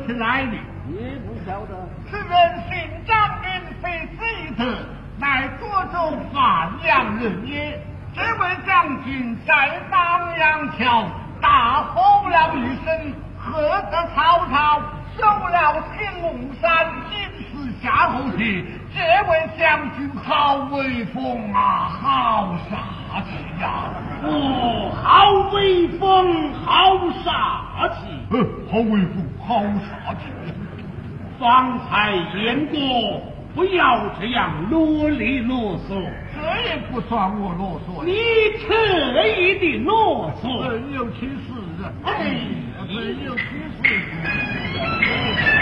其来历？ 也不晓得。 此人姓张，名非贼子，乃涿州范阳人也。这位将军在当阳桥大吼了一声，喝得曹操收了青龙山，金丝夏侯榉。这位将军好威风啊，好杀气呀！ 哦，好威风，好杀气。 好威风，好杀气。 方才言过，不要这样啰里啰嗦。 这也不算我啰嗦， 你特意的啰嗦。 有其事啊！ 哎， 有其事。